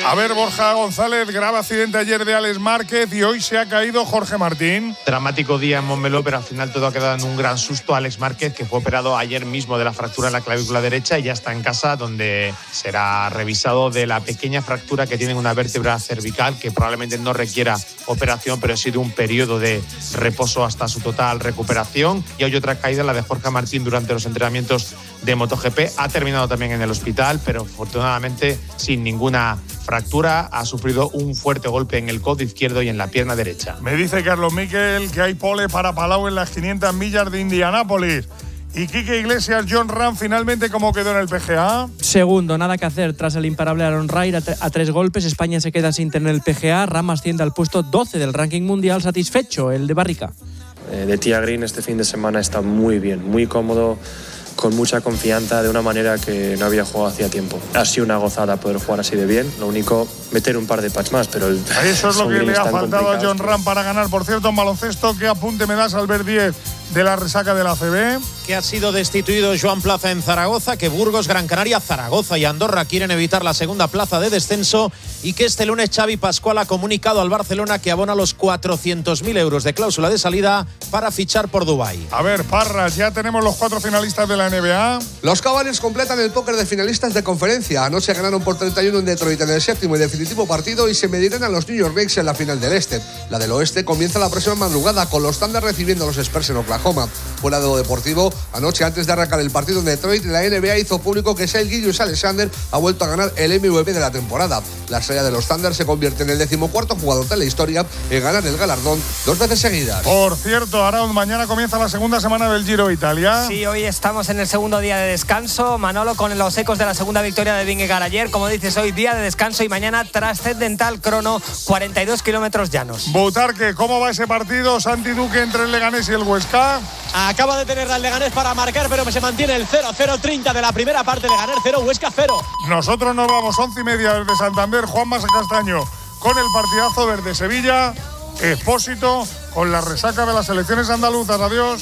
A ver, Borja González, grave accidente ayer de Alex Márquez y hoy se ha caído Jorge Martín. Dramático día en Montmeló, pero al final todo ha quedado en un gran susto. Alex Márquez, que fue operado ayer mismo de la fractura en la clavícula derecha y ya está en casa, donde será revisado de la pequeña fractura que tiene en una vértebra cervical, que probablemente no requiera operación, pero sí de un periodo de reposo hasta su total recuperación. Y hoy otra caída, la de Jorge Martín durante los entrenamientos de MotoGP. Ha terminado también en el hospital, pero afortunadamente sin ninguna fractura. Ha sufrido un fuerte golpe en el codo izquierdo y en la pierna derecha. Me dice Carlos Miquel que hay pole para Palau en las 500 millas de Indianápolis. Y Quique Iglesias, Jon Rahm, finalmente, ¿cómo quedó en el PGA? Segundo, nada que hacer tras el imparable Aaron Rai a 3 golpes. España se queda sin tener el PGA. Rahm asciende al puesto 12 del ranking mundial, satisfecho el de Barrica. De Tía Green este fin de semana está muy bien, muy cómodo, con mucha confianza, de una manera que no había jugado hacía tiempo. Ha sido una gozada poder jugar así de bien. Lo único, meter un par de putts más, pero eso es lo que le ha faltado a Jon Rahm para ganar. Por cierto, en baloncesto, ¿qué apunte me das al ver 10 de la resaca de la ACB? Que ha sido destituido Joan Plaza en Zaragoza, que Burgos, Gran Canaria, Zaragoza y Andorra quieren evitar la segunda plaza de descenso y que este lunes Xavi Pascual ha comunicado al Barcelona que abona los 400.000 euros de cláusula de salida para fichar por Dubái. A ver, Parras, ya tenemos los 4 finalistas de la NBA. Los Cavaliers completan el póker de finalistas de conferencia. Anoche ganaron por 31 en Detroit en el séptimo y definitivo partido y se medirán a los New York Knicks en la final del este. La del oeste comienza la próxima madrugada con los Thunder recibiendo a los Spurs en Oklahoma. Fuera de lo deportivo, anoche antes de arrancar el partido en Detroit, la NBA hizo público que Shai Gilgeous-Alexander ha vuelto a ganar el MVP de la temporada. La estrella de los Thunder se convierte en el 14º jugador de la historia en ganar el galardón 2 veces seguidas. Por cierto, Arauz, mañana comienza la segunda semana del Giro Italia. Sí, hoy estamos en el segundo día de descanso. Manolo, con los ecos de la segunda victoria de Vingegaard ayer. Como dices, hoy día de descanso y mañana trascendental crono, 42 kilómetros llanos. Butarque, ¿cómo va ese partido? Santi Duque entre el Leganés y el Huesca. Acaba de tener al Leganés para marcar, pero se mantiene el 0-0-30 de la primera parte. Leganés 0, Huesca 0. Nosotros nos vamos 11:30 desde Santander. Juan Masa Castaño con el partidazo Verde-Sevilla. Expósito con la resaca de las elecciones andaluzas. Adiós.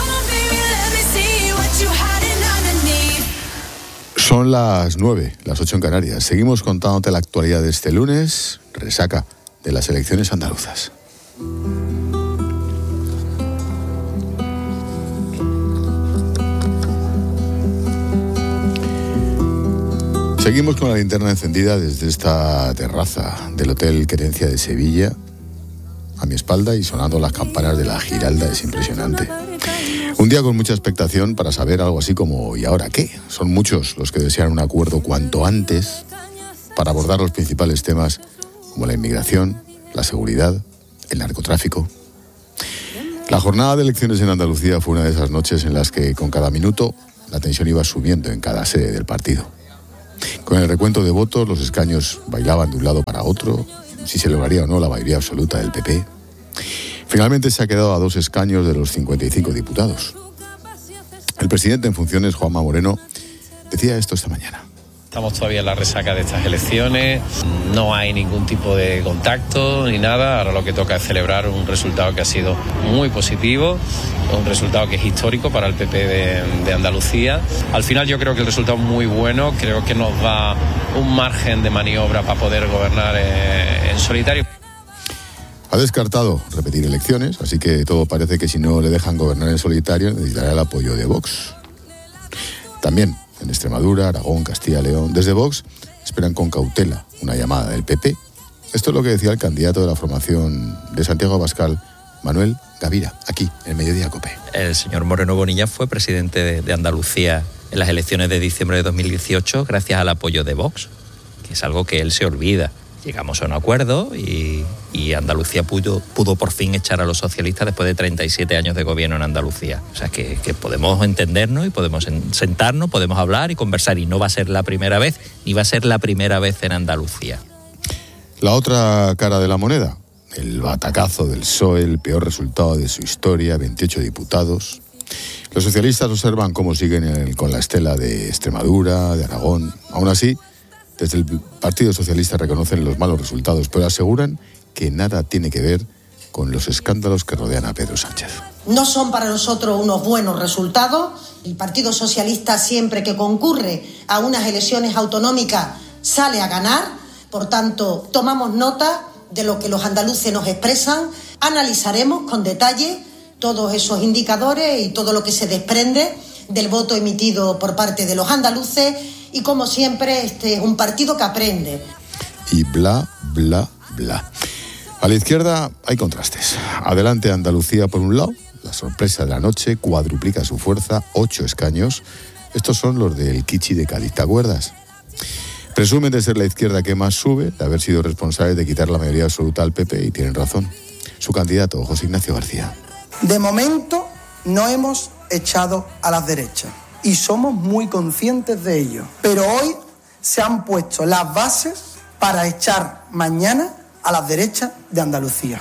Son las 9, las 8 en Canarias. Seguimos contándote la actualidad de este lunes. Resaca de las elecciones andaluzas. Seguimos con la linterna encendida desde esta terraza del Hotel Querencia de Sevilla. A mi espalda y sonando las campanas de la Giralda, es impresionante. Un día con mucha expectación para saber algo así como ¿y ahora qué? Son muchos los que desean un acuerdo cuanto antes para abordar los principales temas como la inmigración, la seguridad, el narcotráfico. La jornada de elecciones en Andalucía fue una de esas noches en las que con cada minuto la tensión iba subiendo en cada sede del partido. Con el recuento de votos, los escaños bailaban de un lado para otro, si se lograría o no la mayoría absoluta del PP. Finalmente se ha quedado a 2 escaños de los 55 diputados. El presidente en funciones, Juanma Moreno, decía esto esta mañana. Estamos todavía en la resaca de estas elecciones, no hay ningún tipo de contacto ni nada, ahora lo que toca es celebrar un resultado que ha sido muy positivo, un resultado que es histórico para el PP de Andalucía. Al final yo creo que el resultado es muy bueno, creo que nos da un margen de maniobra para poder gobernar en solitario. Ha descartado repetir elecciones, así que todo parece que si no le dejan gobernar en solitario necesitará el apoyo de Vox. También en Extremadura, Aragón, Castilla y León, desde Vox esperan con cautela una llamada del PP. Esto es lo que decía el candidato de la formación de Santiago Abascal, Manuel Gavira, aquí en Mediodía COPE. El señor Moreno Bonilla fue presidente de Andalucía en las elecciones de diciembre de 2018 gracias al apoyo de Vox, que es algo que él se olvida. Llegamos a un acuerdo y Andalucía pudo por fin echar a los socialistas después de 37 años de gobierno en Andalucía. O sea, que podemos entendernos y podemos sentarnos, podemos hablar y conversar. Y no va a ser la primera vez, ni va a ser la primera vez en Andalucía. La otra cara de la moneda, el batacazo del PSOE, el peor resultado de su historia, 28 diputados. Los socialistas observan cómo siguen con la estela de Extremadura, de Aragón. Aún así, desde el Partido Socialista reconocen los malos resultados, pero aseguran que nada tiene que ver con los escándalos que rodean a Pedro Sánchez. No son para nosotros unos buenos resultados. El Partido Socialista siempre que concurre a unas elecciones autonómicas sale a ganar, Por tanto, tomamos nota de lo que los andaluces nos expresan, analizaremos con detalle todos esos indicadores y todo lo que se desprende del voto emitido por parte de los andaluces y, como siempre, este es un partido que aprende. Y bla, bla, bla. A la izquierda hay contrastes. Adelante Andalucía por un lado, la sorpresa de la noche, cuadruplica su fuerza, 8 escaños. Estos son los del Kichi de Cádiz, ¿te acuerdas? Presumen de ser la izquierda que más sube, de haber sido responsables de quitar la mayoría absoluta al PP, y tienen razón. Su candidato, José Ignacio García. De momento no hemos echado a las derechas y somos muy conscientes de ello. Pero hoy se han puesto las bases para echar mañana a las derechas de Andalucía.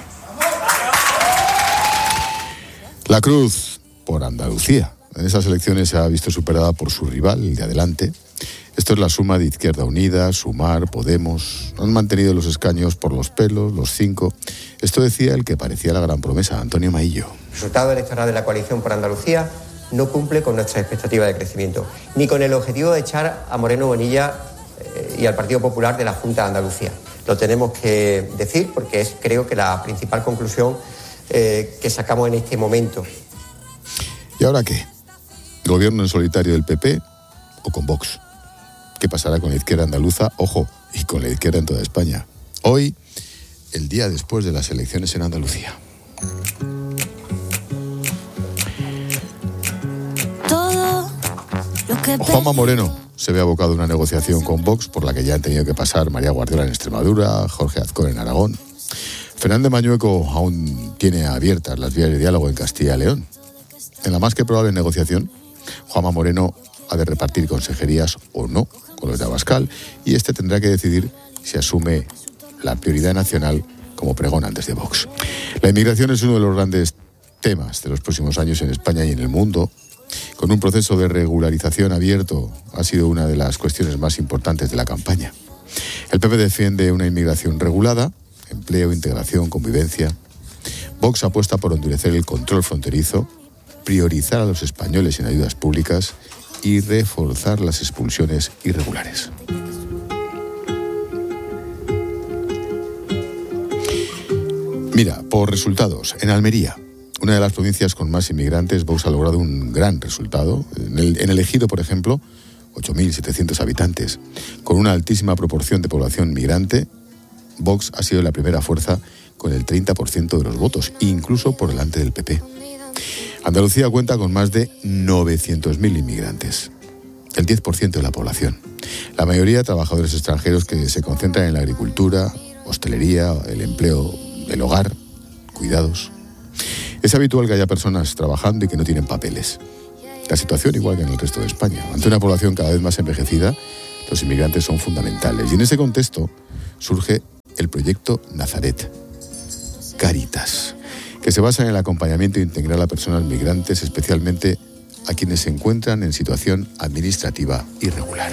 La cruz por Andalucía. En esas elecciones se ha visto superada por su rival, el de Adelante. Esto es la suma de Izquierda Unida, Sumar, Podemos. Han mantenido los escaños por los pelos, los 5. Esto decía el que parecía la gran promesa, Antonio Maillo. El resultado electoral de la coalición por Andalucía no cumple con nuestra expectativa de crecimiento, ni con el objetivo de echar a Moreno Bonilla y al Partido Popular de la Junta de Andalucía. Lo tenemos que decir porque es, creo que, la principal conclusión que sacamos en este momento. ¿Y ahora qué? ¿Gobierno en solitario del PP o con Vox? ¿Qué pasará con la izquierda andaluza? Ojo, y con la izquierda en toda España. Hoy, el día después de las elecciones en Andalucía. Juanma Moreno se ve abocado a una negociación con Vox por la que ya han tenido que pasar María Guardiola en Extremadura, Jorge Azcón en Aragón. Fernández Mañueco aún tiene abiertas las vías de diálogo en Castilla y León. En la más que probable negociación, Juanma Moreno ha de repartir consejerías o no con los de Abascal, y este tendrá que decidir si asume la prioridad nacional como pregona antes de Vox. La inmigración es uno de los grandes temas de los próximos años en España y en el mundo. Con un proceso de regularización abierto, ha sido una de las cuestiones más importantes de la campaña. El PP defiende una inmigración regulada, empleo, integración, convivencia. Vox apuesta por endurecer el control fronterizo, priorizar a los españoles en ayudas públicas y reforzar las expulsiones irregulares. Mira, por resultados, en Almería, una de las provincias con más inmigrantes, Vox ha logrado un gran resultado. En el Ejido, por ejemplo, 8.700 habitantes. Con una altísima proporción de población migrante, Vox ha sido la primera fuerza con el 30% de los votos, incluso por delante del PP. Andalucía cuenta con más de 900.000 inmigrantes, el 10% de la población. La mayoría trabajadores extranjeros que se concentran en la agricultura, hostelería, el empleo, el hogar, cuidados. Es habitual que haya personas trabajando y que no tienen papeles. La situación igual que en el resto de España. Ante una población cada vez más envejecida, los inmigrantes son fundamentales. Y en ese contexto surge el proyecto Nazaret, Cáritas, que se basa en el acompañamiento integral a personas migrantes, especialmente a quienes se encuentran en situación administrativa irregular.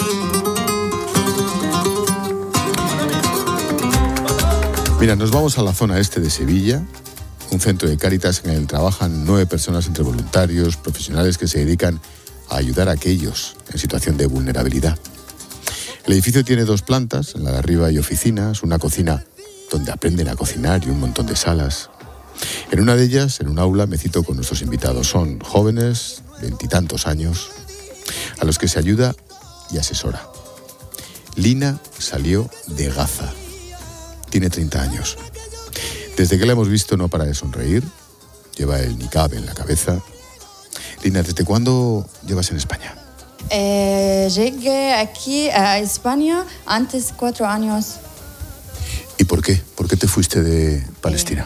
Mira, nos vamos a la zona este de Sevilla, un centro de Cáritas en el que trabajan 9 personas entre voluntarios, profesionales que se dedican a ayudar a aquellos en situación de vulnerabilidad. El edificio tiene 2 plantas, en la de arriba hay oficinas, una cocina donde aprenden a cocinar y un montón de salas. En una de ellas, en un aula, me cito con nuestros invitados. Son jóvenes, 20 y tantos años, a los que se ayuda y asesora. Lina salió de Gaza. Tiene 30 años. Desde que la hemos visto no para de sonreír. Lleva el niqab en la cabeza. Lina, ¿desde cuándo llevas en España? Llegué aquí a España antes 4 años. ¿Y por qué? ¿Por qué te fuiste de Palestina?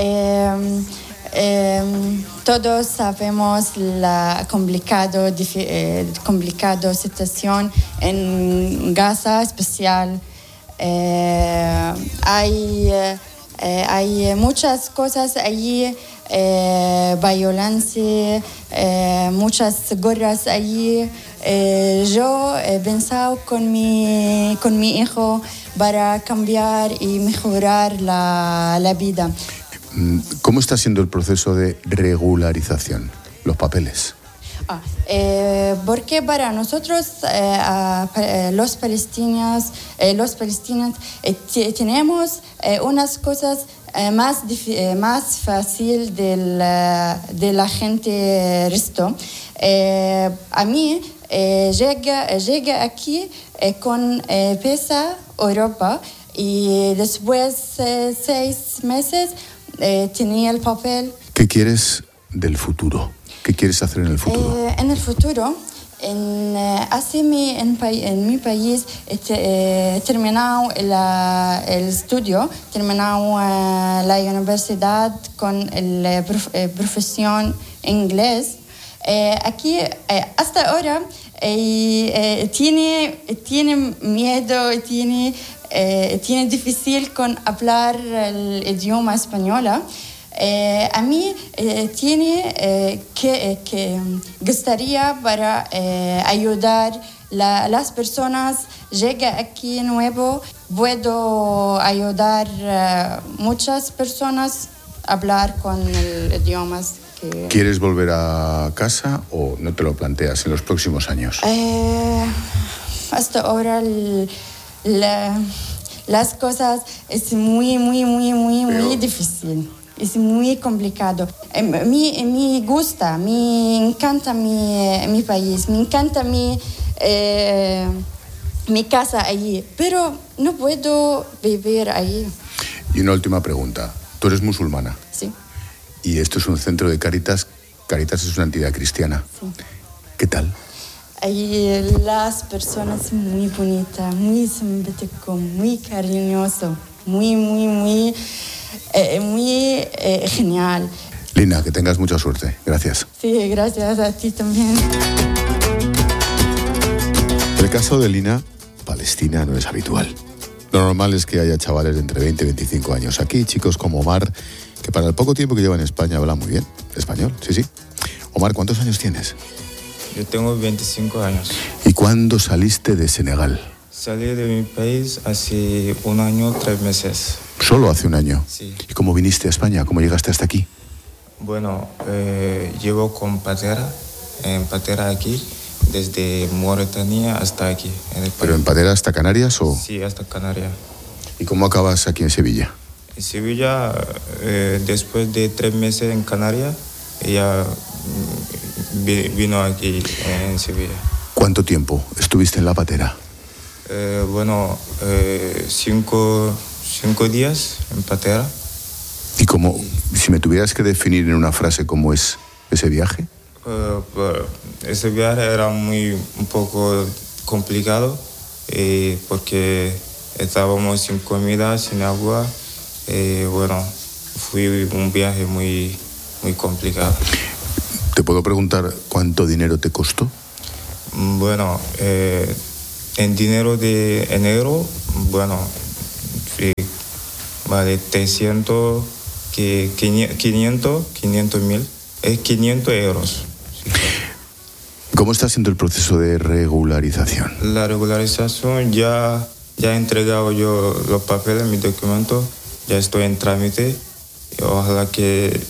Todos sabemos la complicada situación en Gaza, especial. Hay muchas cosas allí, violencia, muchas guerras allí. Yo he pensado con mi hijo para cambiar y mejorar la vida. ¿Cómo está siendo el proceso de regularización, los papeles? Porque para nosotros, los palestinos, tenemos unas cosas más fácil de la gente resto. A mí llega aquí con PESA Europa y después 6 meses tenía el papel. ¿Qué quieres del futuro? ¿Qué quieres hacer en el futuro? En el futuro, en mi país, he terminado el estudio, terminado la universidad con la profesión inglés. Aquí, hasta ahora, tiene miedo, tiene difícil con hablar el idioma español. A mí tiene que gustaría para ayudar las personas. Llega aquí nuevo, puedo ayudar muchas personas a hablar con el idiomas. ¿Quieres volver a casa o no te lo planteas en los próximos años? Hasta ahora las cosas es muy difícil. Es muy complicado. Me gusta, me encanta mi país, me encanta mi casa allí, pero no puedo vivir allí. Y una última pregunta. ¿Tú eres musulmana? Sí. Y esto es un centro de Cáritas. Cáritas es una entidad cristiana. Sí. ¿Qué tal? Ahí las personas muy bonitas, muy simpático, muy cariñoso, muy genial. Lina, que tengas mucha suerte. Gracias. Sí, gracias a ti también. El caso de Lina, Palestina, no es habitual. Lo normal es que haya chavales de entre 20 y 25 años aquí, chicos como Omar, que para el poco tiempo que lleva en España habla muy bien español, sí. Omar, ¿cuántos años tienes? Yo tengo 25 años. ¿Y cuándo saliste de Senegal? Salí de mi país hace 1 año, 3 meses. ¿Solo hace 1 año? Sí. ¿Y cómo viniste a España? ¿Cómo llegaste hasta aquí? Bueno, llevo con patera, en patera aquí, desde Mauritania hasta aquí, en el país. ¿Pero en patera hasta Canarias o...? Sí, hasta Canarias. ¿Y cómo acabas aquí en Sevilla? En Sevilla, después de 3 meses en Canarias, ella vino aquí en Sevilla. ¿Cuánto tiempo estuviste en la patera? Bueno, 5 días en patera. ¿Y cómo, si me tuvieras que definir en una frase cómo es ese viaje? Ese viaje era un poco complicado porque estábamos sin comida, sin agua. Bueno, fue un viaje muy complicado. ¿Te puedo preguntar cuánto dinero te costó? Bueno, en dinero de enero, bueno, sí, vale 300, 500.000, es 500 euros. ¿Cómo está siendo el proceso de regularización? La regularización ya he entregado yo los papeles, mis documentos, ya estoy en trámite. Ojalá que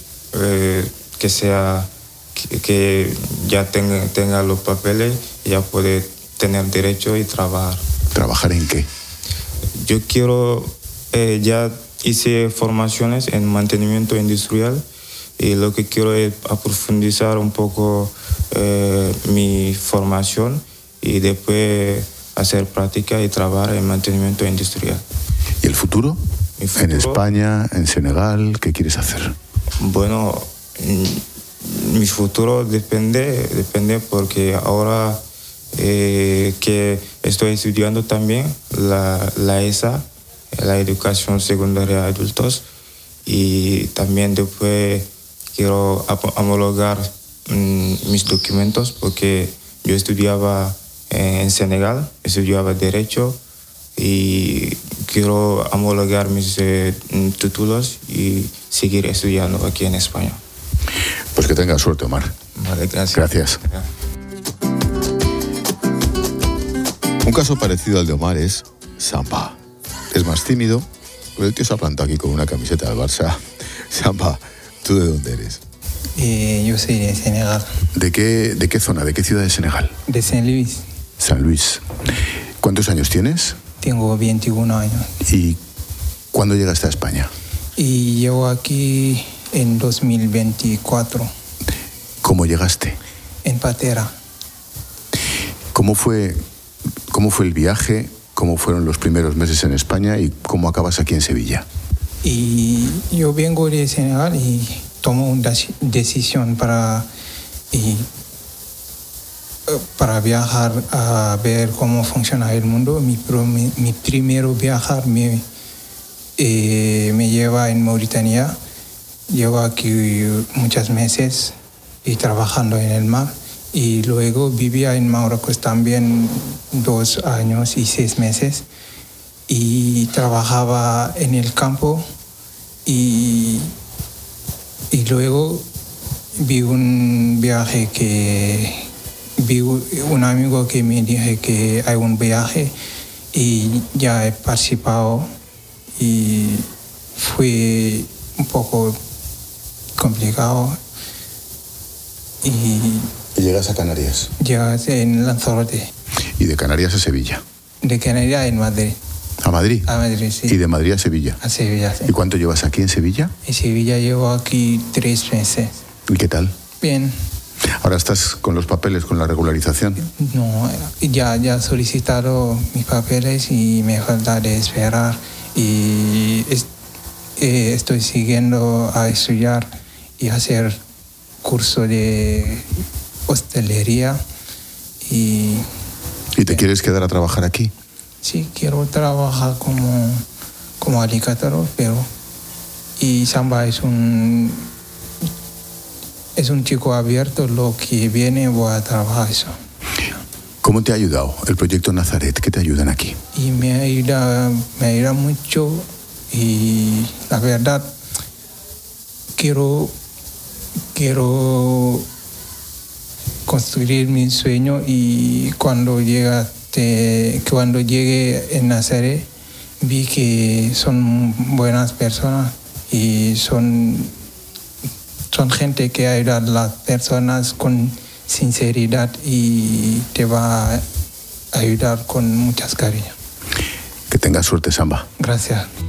ya tenga los papeles y ya puede tener derecho y trabajar. ¿Trabajar en qué? Yo quiero, ya hice formaciones en mantenimiento industrial y lo que quiero es profundizar un poco mi formación y después hacer práctica y trabajar en mantenimiento industrial. ¿Y el futuro? ¿En España, en Senegal? ¿Qué quieres hacer? Bueno, mi futuro depende porque ahora que estoy estudiando también la ESA, la educación secundaria de adultos, y también después quiero homologar mis documentos porque yo estudiaba en Senegal, estudiaba Derecho y quiero homologar mis títulos y seguir estudiando aquí en España. Pues que tengas suerte, Omar. Vale, gracias. Gracias. Un caso parecido al de Omar es Samba. Es más tímido, pero el tío se ha plantado aquí con una camiseta del Barça. Samba, ¿tú de dónde eres? Yo soy de Senegal. ¿De qué zona, de qué ciudad de Senegal? De San Luis. San Luis. ¿Cuántos años tienes? Tengo 21 años. ¿Y cuándo llegaste a España? Y llego aquí en 2024. ¿Cómo llegaste? En patera. ¿Cómo fue el viaje? ¿Cómo fueron los primeros meses en España? ¿Y cómo acabas aquí en Sevilla? Y yo vengo de Senegal y tomo una decisión para viajar a ver cómo funciona el mundo. Mi primer viaje me lleva en Mauritania. Llevo aquí muchos meses y trabajando en el mar. Y luego vivía en Marruecos también 2 años y 6 meses. Y trabajaba en el campo. Y luego vi un amigo que me dijo que hay un viaje y ya he participado y fue un poco complicado. ¿Y llegas a Canarias? Llegas en Lanzarote. ¿Y de Canarias a Sevilla? De Canarias en Madrid. ¿A Madrid? A Madrid, sí. ¿Y de Madrid a Sevilla? A Sevilla, sí. ¿Y cuánto llevas aquí en Sevilla? En Sevilla llevo aquí 3 meses. ¿Y qué tal? Bien. ¿Ahora estás con los papeles, con la regularización? No, ya he solicitado mis papeles y me falta de esperar. Y estoy siguiendo a estudiar y hacer curso de hostelería. ¿Y te quieres quedar a trabajar aquí? Sí, quiero trabajar como alicatero, y Samba es un chico abierto, lo que viene voy a trabajar eso. ¿Cómo te ha ayudado el proyecto Nazaret? ¿Qué te ayudan aquí? Y me ayuda mucho y la verdad quiero construir mi sueño y cuando llegue en Nazaret vi que son buenas personas y son gente que ayuda a las personas con sinceridad y te va a ayudar con muchas cariño. Que tengas suerte, Samba. Gracias.